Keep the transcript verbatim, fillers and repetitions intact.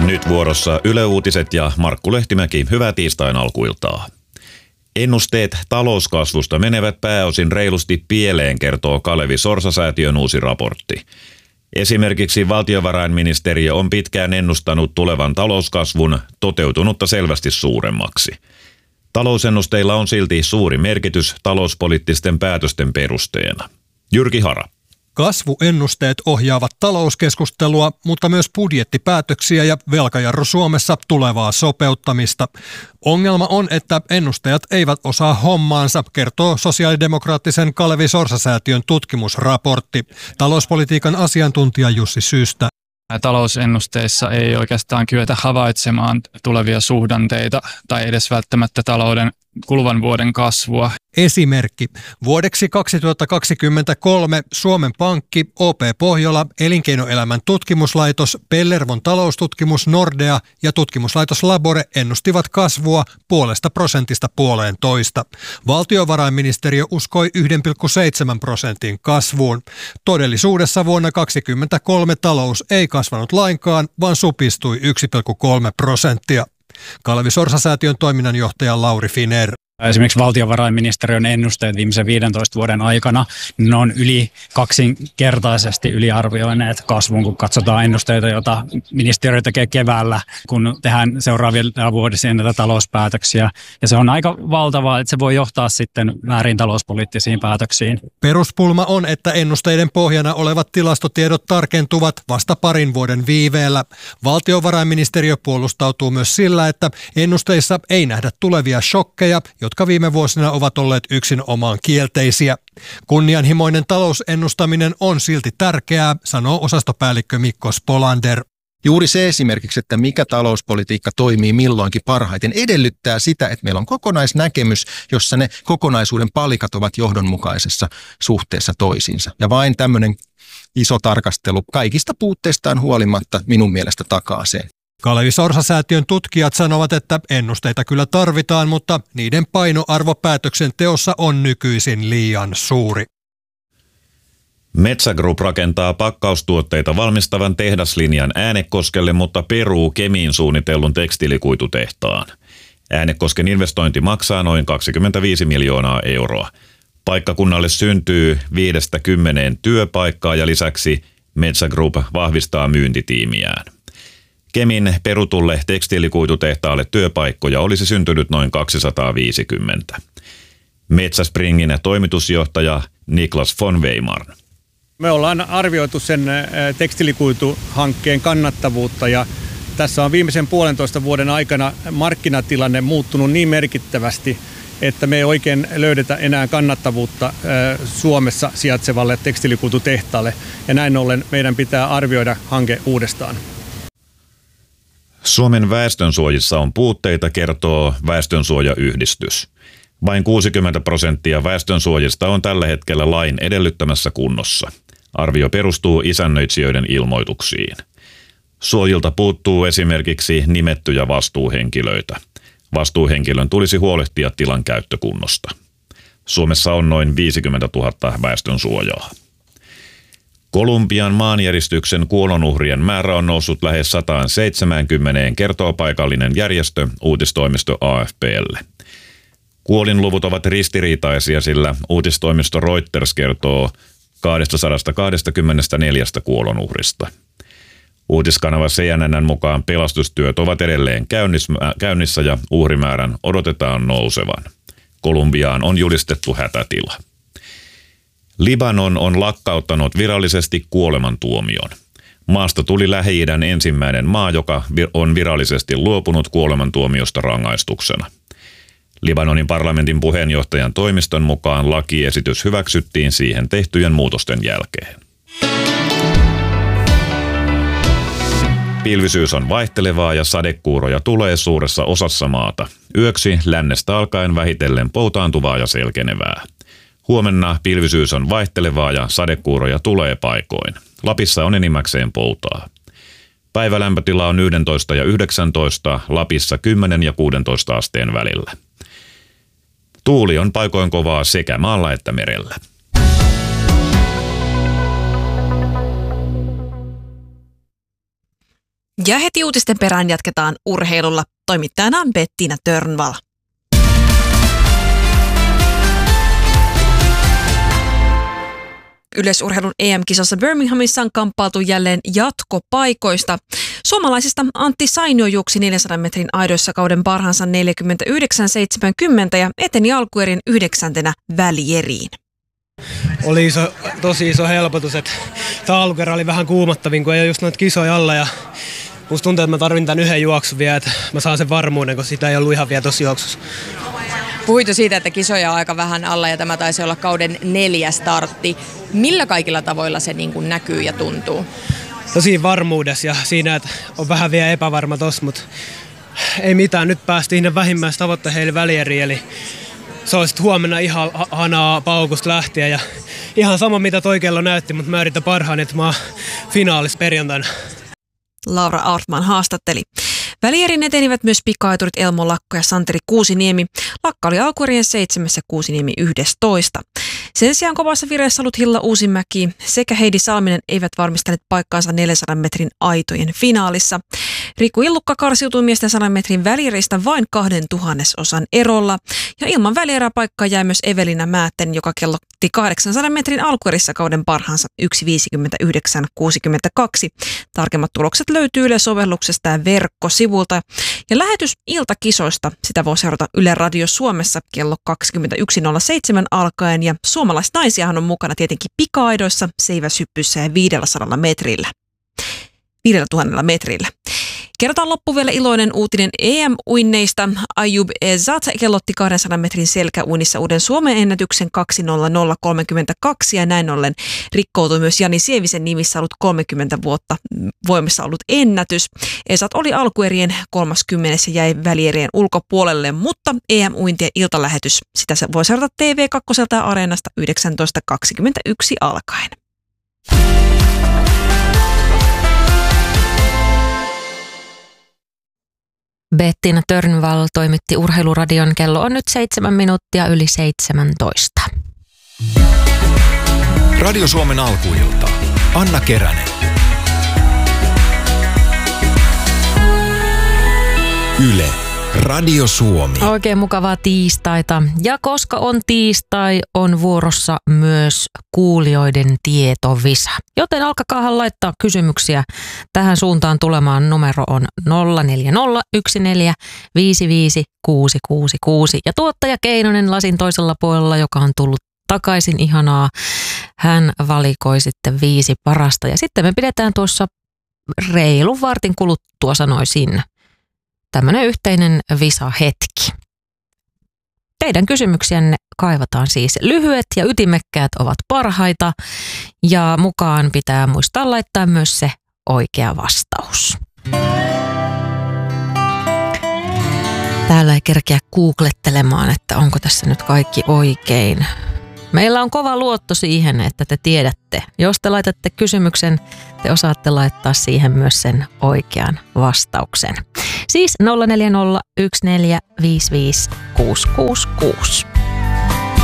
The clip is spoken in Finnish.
Nyt vuorossa Yle Uutiset ja Markku Lehtimäki. Hyvää tiistain alkuiltaa. Ennusteet talouskasvusta menevät pääosin reilusti pieleen, kertoo Kalevi Sorsa-säätiön uusi raportti. Esimerkiksi valtiovarainministeriö on pitkään ennustanut tulevan talouskasvun toteutunutta selvästi suuremmaksi. Talousennusteilla on silti suuri merkitys talouspoliittisten päätösten perusteena. Jyrki Hara. Kasvuennusteet ohjaavat talouskeskustelua, mutta myös budjettipäätöksiä ja velkajarru Suomessa tulevaa sopeuttamista. Ongelma on, että ennustajat eivät osaa hommaansa, kertoo sosiaalidemokraattisen Kalevi Sorsa-säätiön tutkimusraportti. Talouspolitiikan asiantuntija Jussi Syystä. Talousennusteissa ei oikeastaan kyetä havaitsemaan tulevia suhdanteita tai edes välttämättä talouden kuluvan vuoden kasvua. Esimerkki. Vuodeksi kaksituhattakaksikymmentäkolme Suomen Pankki, O P Pohjola, Elinkeinoelämän tutkimuslaitos, Pellervon taloustutkimus Nordea ja tutkimuslaitos Labore ennustivat kasvua puolesta prosentista puoleen toista. Valtiovarainministeriö uskoi yksi pilkku seitsemän prosentin kasvuun. Todellisuudessa vuonna kaksituhattakaksikymmentäkolme talous ei kasvanut lainkaan, vaan supistui yksi pilkku kolme prosenttia. Kalevi Sorsa-säätiön toiminnanjohtaja Lauri Finer. Esimerkiksi valtiovarainministeriön ennusteet viimeisen viidentoista vuoden aikana, ne on yli kaksinkertaisesti yliarvioineet kasvun, kun katsotaan ennusteita, joita ministeriö tekee keväällä, kun tehdään seuraavia vuodisia näitä talouspäätöksiä. Ja se on aika valtavaa, että se voi johtaa sitten väärin talouspoliittisiin päätöksiin. Peruspulma on, että ennusteiden pohjana olevat tilastotiedot tarkentuvat vasta parin vuoden viiveellä. Valtiovarainministeriö puolustautuu myös sillä, että ennusteissa ei nähdä tulevia shokkeja, jotka viime vuosina ovat olleet yksin omaan kielteisiä. Kunnianhimoinen talousennustaminen on silti tärkeää, sanoo osastopäällikkö Mikko Spolander. Juuri se esimerkiksi, että mikä talouspolitiikka toimii milloinkin parhaiten, edellyttää sitä, että meillä on kokonaisnäkemys, jossa ne kokonaisuuden palikat ovat johdonmukaisessa suhteessa toisiinsa. Ja vain tämmöinen iso tarkastelu kaikista puutteistaan huolimatta minun mielestä takaa sen. Kalevi Sorsa-säätiön tutkijat sanovat, että ennusteita kyllä tarvitaan, mutta niiden painoarvo päätöksenteossa on nykyisin liian suuri. Metsä Group rakentaa pakkaustuotteita valmistavan tehdaslinjan Äänekoskelle, mutta peruu Kemiin suunnitellun tekstiilikuitutehtaan. Äänekosken investointi maksaa noin kaksikymmentäviisi miljoonaa euroa. Paikkakunnalle syntyy viidestä kymmeneen työpaikkaa ja lisäksi Metsä Group vahvistaa myyntitiimiään. Kemin perutulle tekstiilikuitutehtaalle työpaikkoja olisi syntynyt noin kaksisataaviisikymmentä. Metsäspringin toimitusjohtaja Niklas von Weimar. Me ollaan arvioitu sen tekstiilikuituhankkeen kannattavuutta ja tässä on viimeisen puolentoista vuoden aikana markkinatilanne muuttunut niin merkittävästi, että me ei oikein löydetä enää kannattavuutta Suomessa sijaitsevalle tekstiilikuitutehtaalle ja näin ollen meidän pitää arvioida hanke uudestaan. Suomen väestönsuojissa on puutteita, kertoo Väestönsuojayhdistys. Vain kuusikymmentä prosenttia väestönsuojista on tällä hetkellä lain edellyttämässä kunnossa. Arvio perustuu isännöitsijöiden ilmoituksiin. Suojilta puuttuu esimerkiksi nimettyjä vastuuhenkilöitä. Vastuuhenkilön tulisi huolehtia tilan käyttökunnosta. Suomessa on noin viisikymmentätuhatta väestönsuojaa. Kolumbian maanjäristyksen kuolonuhrien määrä on noussut lähes sataanseitsemäänkymmeneen, kertoo paikallinen järjestö uutistoimisto A F P:lle. Kuolinluvut ovat ristiriitaisia, sillä uutistoimisto Reuters kertoo kaksisataakaksikymmentäneljä kuolonuhrista. Uutiskanava C N N:n mukaan pelastustyöt ovat edelleen käynnissä ja uhrimäärän odotetaan nousevan. Kolumbiaan on julistettu hätätila. Libanon on lakkauttanut virallisesti kuolemantuomion. Maasta tuli Lähi-idän ensimmäinen maa, joka on virallisesti luopunut kuolemantuomiosta rangaistuksena. Libanonin parlamentin puheenjohtajan toimiston mukaan lakiesitys hyväksyttiin siihen tehtyjen muutosten jälkeen. Pilvisyys on vaihtelevaa ja sadekuuroja tulee suuressa osassa maata. Yöksi lännestä alkaen vähitellen poutaantuvaa ja selkenevää. Huomenna pilvisyys on vaihtelevaa ja sadekuuroja tulee paikoin. Lapissa on enimmäkseen poutaa. Päivälämpötila on yksitoista ja yhdeksäntoista, Lapissa kymmenen ja kuusitoista asteen välillä. Tuuli on paikoin kovaa sekä maalla että merellä. Ja heti uutisten perään jatketaan urheilulla. Toimittajana on Bettina Törnvall. Yleisurheilun E M-kisassa Birminghamissa on kamppailtu jälleen jatkopaikoista. Suomalaisista Antti Sainio juoksi neljänsadan metrin aidoissa kauden parhaansa neljäkymmentäyhdeksän seitsemänkymmentä ja eteni alkuerien yhdeksäntenä välieriin. Oli iso, tosi iso helpotus, että tämä alkuerä oli vähän kuumottavin, kun ei ole just noita kisoja alla ja musta tuntuu, että mä tarvin tämän yhden juoksun vielä, että mä saan sen varmuuden, kun sitä ei ollut ihan vielä tossa juoksussa. Puhuit jo siitä, että kisoja on aika vähän alla ja tämä taisi olla kauden neljäs startti. Millä kaikilla tavoilla se niin kuin näkyy ja tuntuu? Tosi varmuudessa ja siinä, että on vähän vielä epävarma tossa, mutta ei mitään. Nyt päästiin ne vähimmäistavoitteisiin välieriin, eli se olisi huomenna ihan hanaa paukusta lähtien ja ihan sama mitä toi kello näytti, mutta mä yritän parhaan, että mä oon finaalissa perjantaina. Laura Artman haastatteli. Välierin etenivät myös pika-aiturit Elmo Lakko ja Santeri Kuusiniemi. Lakka oli alkuerien seitsemäs ja Kuusiniemi yhdestoista. Sen sijaan kovassa vireessä ollut Hilla Uusimäki sekä Heidi Salminen eivät varmistaneet paikkaansa neljänsadan metrin aitojen finaalissa. Riku Illukka karsiutui miesten sadan metrin välieristä vain kahden tuhannesosan erolla. Ja ilman välieräpaikkaa jäi myös Evelina Määtten, joka kellotti kahdeksansadan metrin alkuerissä kauden parhaansa yksi viisikymmentäyhdeksän kuusikymmentäkaksi. Tarkemmat tulokset löytyy Yle sovelluksesta ja verkkosivulta. Ja lähetys iltakisoista, sitä voi seurata Yle Radio Suomessa kello kaksikymmentäyksi nolla seitsemän alkaen. Ja suomalaisnaisiahan on mukana tietenkin pika-aidoissa, seiväshyppyssä ja viidelläsadalla metrillä. viidellä tuhannella metrillä. Kerrotaan loppu vielä iloinen uutinen E M-uinneista. Ayub Ezat kellotti kahdensadan metrin selkäuinnissa uuden Suomen ennätyksen kaksi nolla nolla kolmekymmentäkaksi ja näin ollen rikkoutui myös Jani Sievisen nimissä ollut kolmekymmentä vuotta voimassa ollut ennätys. Ezat oli alkuerien kolmaskymmenes ja jäi välierien ulkopuolelle, mutta E M-uintien iltalähetys, sitä se voi seurata T V kaksi ja Areenasta yhdeksäntoista kaksikymmentäyksi alkaen. Bettina Törnvall toimitti Urheiluradion. Kello on nyt seitsemän minuuttia yli seitsemäntoista. Radio Suomen alkuilta. Anna Keränen. Yle. Radio Suomi. Oikein mukavaa tiistaita. Ja koska on tiistai, on vuorossa myös kuulijoiden tietovisa. Joten alkakaahan laittaa kysymyksiä tähän suuntaan tulemaan. Numero on nolla neljä nolla yksi neljä viisi viisi kuusi kuusi kuusi. Ja tuottaja Keinonen lasin toisella puolella, joka on tullut takaisin, ihanaa. Hän valikoi sitten viisi parasta. Ja sitten me pidetään tuossa reilun vartin kuluttua, sanoisin, tämmöinen yhteinen visahetki. Teidän kysymyksiänne kaivataan siis. Lyhyet ja ytimekkäät ovat parhaita ja mukaan pitää muistaa laittaa myös se oikea vastaus. Täällä ei kerkeä googlettelemaan, että onko tässä nyt kaikki oikein. Meillä on kova luotto siihen, että te tiedätte. Jos te laitatte kysymyksen, te osaatte laittaa siihen myös sen oikean vastauksen. Siis nolla neljä nolla yksi neljä viisi viisi kuusi kuusi kuusi.